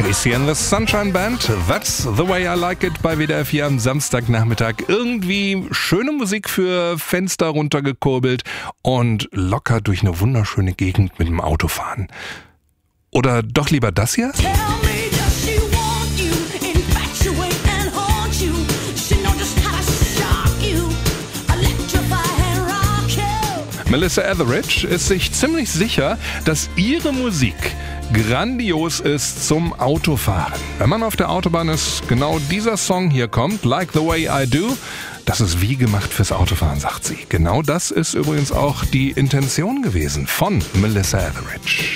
Casey and the Sunshine Band, That's the Way I Like It bei WDR 4 am Samstagnachmittag. Irgendwie schöne Musik für Fenster runtergekurbelt und locker durch eine wunderschöne Gegend mit dem Auto fahren. Oder doch lieber das hier? Melissa Etheridge ist sich ziemlich sicher, dass ihre Musik grandios ist zum Autofahren. Wenn man auf der Autobahn ist, genau dieser Song hier kommt, Like the Way I Do, das ist wie gemacht fürs Autofahren, sagt sie. Genau das ist übrigens auch die Intention gewesen von Melissa Etheridge.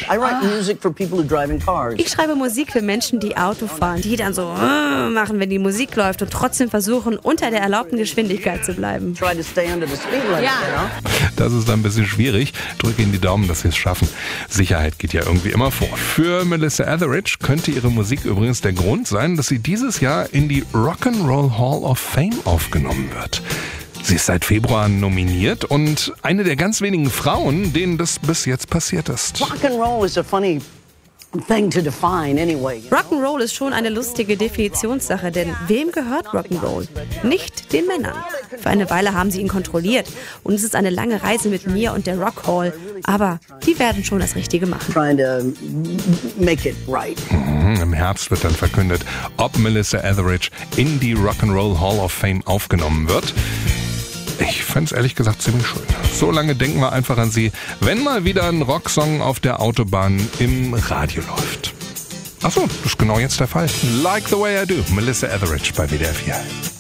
Ich schreibe Musik für Menschen, die Auto fahren, die dann so machen, wenn die Musik läuft und trotzdem versuchen, unter der erlaubten Geschwindigkeit zu bleiben. Ja. Das ist dann ein bisschen schwierig. Drücke Ihnen die Daumen, dass Sie es schaffen. Sicherheit geht ja irgendwie immer vor. Für Melissa Etheridge könnte ihre Musik übrigens der Grund sein, dass sie dieses Jahr in die Rock'n'Roll Hall of Fame aufgenommen wird. Sie ist seit Februar nominiert und eine der ganz wenigen Frauen, denen das bis jetzt passiert ist. Rock'n'Roll ist schon eine lustige Definitionssache, denn wem gehört Rock'n'Roll? Nicht den Männern. Für eine Weile haben sie ihn kontrolliert und es ist eine lange Reise mit mir und der Rock Hall, aber die werden schon das Richtige machen. Im Herbst wird dann verkündet, ob Melissa Etheridge in die Rock'n'Roll Hall of Fame aufgenommen wird. Ich fände es ehrlich gesagt ziemlich schön. So lange denken wir einfach an sie, wenn mal wieder ein Rocksong auf der Autobahn im Radio läuft. Achso, das ist genau jetzt der Fall. Like the Way I Do, Melissa Etheridge bei WDR 4.